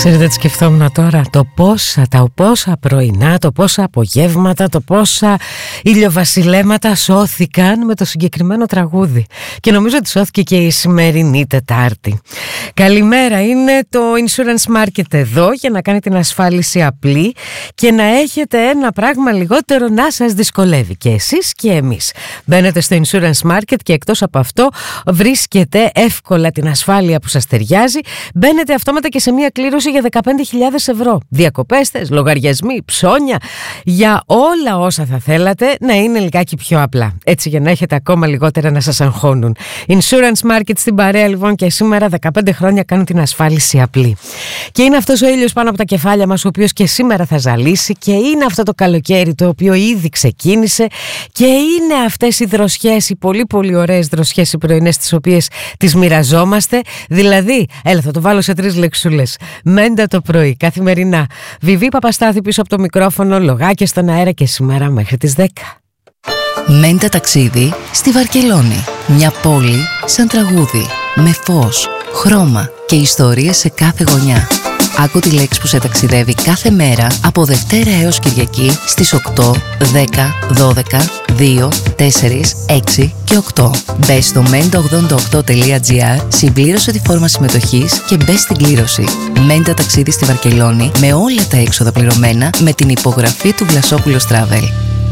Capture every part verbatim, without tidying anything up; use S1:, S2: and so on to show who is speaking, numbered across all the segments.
S1: Ξέρετε τι σκεφτόμουν τώρα? Το πόσα, τα πόσα πρωινά, το πόσα απογεύματα, το πόσα ηλιοβασιλέματα σώθηκαν με το συγκεκριμένο τραγούδι. Και νομίζω ότι σώθηκε και η σημερινή Τετάρτη. Καλημέρα, είναι το Insurance Market εδώ για να κάνει την ασφάλιση απλή και να έχετε ένα πράγμα λιγότερο να σας δυσκολεύει και εσείς και εμείς. Μπαίνετε στο Insurance Market και εκτός από αυτό βρίσκετε εύκολα την ασφάλεια που σας ταιριάζει. Μπαίνετε αυτόματα και σε μια κλήρωση για δεκαπέντε χιλιάδες ευρώ. Διακοπές, λογαριασμοί, ψώνια, για όλα όσα θα θέλατε να είναι λιγάκι πιο απλά. Έτσι για να έχετε ακόμα λιγότερα να σας αγχώνουν. Insurance Market στην παρέα λοιπόν και σήμερα δεκαπέντε χρόνια κάνουν την ασφάλιση απλή. Και είναι αυτός ο ήλιος πάνω από τα κεφάλια μας ο οποίος και σήμερα θα ζαλίσει και είναι αυτό το καλοκαίρι το οποίο ήδη ξεκίνησε και είναι αυτές οι δροσιές, οι πολύ πολύ ωραίες δροσιές οι πρωινές τις οποίες τις μοιραζόμαστε. Δηλαδή, έλα θα το βάλω σε τρεις λεξούλες. Μέντα το πρωί, καθημερινά. Βιβί Παπαστάθη πίσω από το μικρόφωνο, λογάκια στον αέρα και σήμερα μέχρι τις δέκα.
S2: Μέντα ταξίδι στη Βαρκελόνη. Μια πόλη σαν τραγούδι, με φως, χρώμα και ιστορίες σε κάθε γωνιά. Άκου τη λέξη που σε ταξιδεύει κάθε μέρα από Δευτέρα έως Κυριακή στις οκτώ, δέκα, δώδεκα, δύο, τέσσερα, έξι και οκτώ. Μπες στο μέντα ογδόντα οκτώ τελεία τζι άρ, συμπλήρωσε τη φόρμα συμμετοχής και μπες στην κλήρωση. Μέντα ταξίδι στη Βαρκελόνη με όλα τα έξοδα πληρωμένα με την υπογραφή του Βλασόπουλος Travel.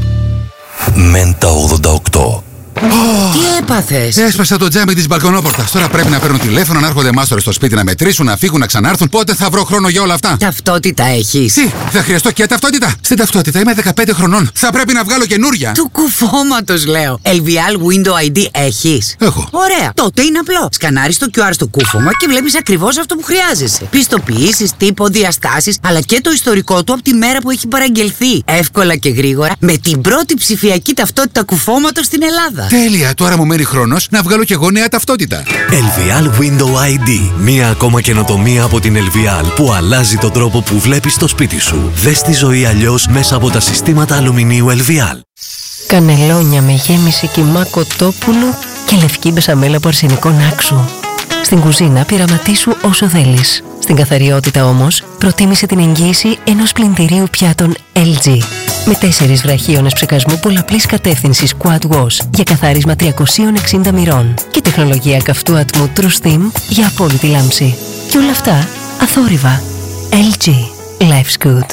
S3: Μέντα ογδόντα οκτώ.
S4: Oh, τι έπαθες?
S5: Έσπασα το τζάμι της μπαλκονόπορτας. Τώρα πρέπει να παίρνουν τηλέφωνο, να έρχονται μάστορες στο σπίτι να μετρήσουν, να φύγουν, να ξανάρθουν. Πότε θα βρω χρόνο για όλα αυτά?
S4: Ταυτότητα έχεις?
S5: Τι, θα χρειαστώ και ταυτότητα? Στην ταυτότητα είμαι δεκαπέντε χρονών. Θα πρέπει να βγάλω καινούρια.
S4: Του κουφώματος λέω. ελ βι ελ Window άι ντι έχεις?
S5: Έχω.
S4: Ωραία. Τότε είναι απλό. Σκανάρεις το κιου αρ στο κούφωμα και βλέπεις ακριβώς αυτό που χρειάζεσαι. Πιστοποιήσεις, τύπο, διαστάσεις, αλλά και το ιστορικό του από τη μέρα που έχει παραγγελθεί. Εύκολα και γρήγορα με την πρώτη ψηφιακή ταυτότητα κουφώματος στην Ελλάδα.
S5: Τέλεια, τώρα μου μένει χρόνος να βγάλω κι εγώ νέα ταυτότητα.
S3: ελ βι ελ Window άι ντι. Μία ακόμα καινοτομία από την ελ βι ελ που αλλάζει τον τρόπο που βλέπεις το σπίτι σου. Δες τη ζωή αλλιώς μέσα από τα συστήματα αλουμινίου ελ βι ελ.
S1: Κανελόνια με γέμιση κιμά κοτόπουλου και λευκή μπεσαμέλα από αρσενικό νάξου. Στην κουζίνα πειραματίσου όσο θέλεις. Στην καθαριότητα όμως προτίμησε την εγγύηση ενός πλυντηρίου πιάτων ελ τζι. Με τέσσερις βραχίονες ψεκασμού πολλαπλής κατεύθυνσης Quad Wash για καθάρισμα τριακόσια εξήντα μοιρών και τεχνολογία καυτού ατμού True Steam για απόλυτη λάμψη. Και όλα αυτά αθόρυβα. ελ τζι. Life's good.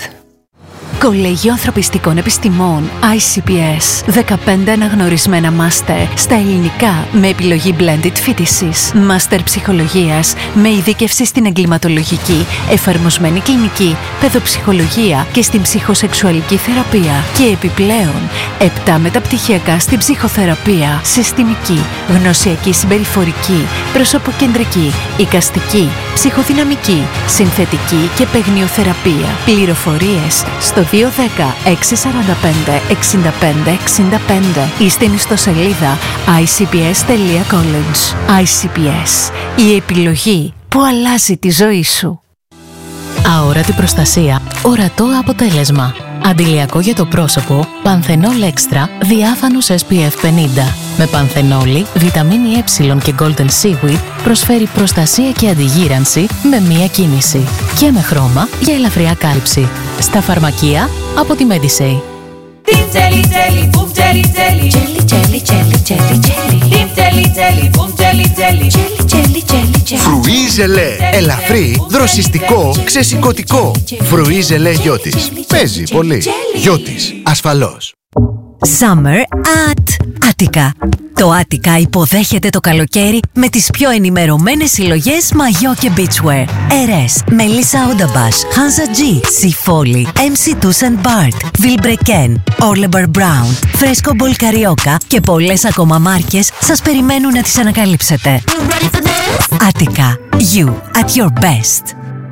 S6: Κολέγιο Ανθρωπιστικών Επιστημών άι σι πι ες. δεκαπέντε αναγνωρισμένα μάστερ στα ελληνικά με επιλογή blended φοιτησης. Μάστερ ψυχολογίας με ειδίκευση στην εγκληματολογική, εφαρμοσμένη κλινική, παιδοψυχολογία και στην ψυχοσεξουαλική θεραπεία. Και επιπλέον, επτά μεταπτυχιακά στην ψυχοθεραπεία, συστημική, γνωσιακή συμπεριφορική, προσωποκεντρική, εικαστική, ψυχοδυναμική, συνθετική και παιγνιοθεραπεία. Πληροφορίες στο δύο ένα μηδέν έξι τέσσερα πέντε έξι πέντε έξι πέντε ή στην ιστοσελίδα άι σι πι ες τελεία college. άι σι πι ες, η επιλογή που αλλάζει τη ζωή σου.
S7: Αόρατη προστασία, ορατό αποτέλεσμα. Αντιλιακό για το πρόσωπο, Πανθενόλ Extra, διάφανος ες πι εφ πενήντα. Με πανθενόλη, βιταμίνη Ε και Golden Seaweed προσφέρει προστασία και αντιγύρανση με μία κίνηση. Και με χρώμα για ελαφριά κάλυψη. Στα φαρμακεία από τη Medisay.
S8: Φρουί ζελέ. Ελαφρύ, δροσιστικό, ξεσηκωτικό. Φρουί ζελέ Γιώτης. Παίζει πολύ. Γιώτης, ασφαλώς.
S9: Summer at Attica. Το Attica υποδέχεται το καλοκαίρι με τις πιο ενημερωμένες συλλογές μαγιό και beachwear. Ερές, Melissa Oudabash, Hansa G, Sifoli, εμ σι Tuss and Bart, Vilebrequin, Orlebar Brown, Fresco Ball Carioca και πολλές ακόμα μάρκες σας περιμένουν να τις ανακαλύψετε. Attica, you at your best.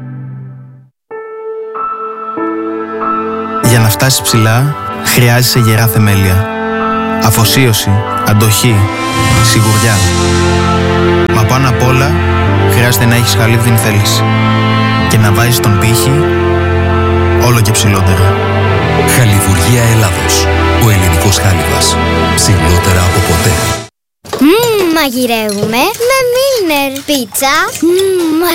S10: Για να φτάσεις ψηλά, χρειάζεσαι γερά θεμέλια. Αφοσίωση, αντοχή, σιγουριά. Μα πάνω απ' όλα, χρειάζεται να έχεις χαλίβδιν θέληση. Και να βάζεις τον πύχη όλο και ψηλότερα.
S3: Χαλιβουργία Ελλάδος. Ο ελληνικός χάλιβας. Ψηλότερα από ποτέ.
S11: Μμμ, μαγειρεύουμε με Μίλνερ. Πίτσα. Μμμ,